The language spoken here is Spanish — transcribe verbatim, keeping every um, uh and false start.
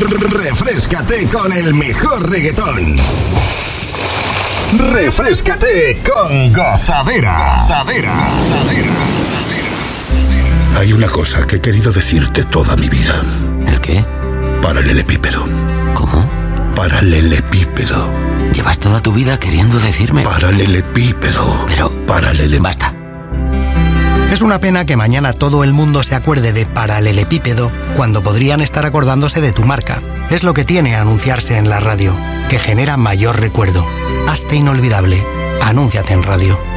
Refréscate con el mejor reggaetón. Refréscate con Gozadera. Gozadera. Gozadera. Hay una cosa que he querido decirte toda mi vida. ¿El qué? Paralelepípedo. ¿Cómo? Paralelepípedo. Llevas toda tu vida queriendo decirme. Paralelepípedo. Pero... Paralele... Basta. Es una pena que mañana todo el mundo se acuerde de paralelepípedo cuando podrían estar acordándose de tu marca. Es lo que tiene anunciarse en la radio, que genera mayor recuerdo. Hazte inolvidable. Anúnciate en radio.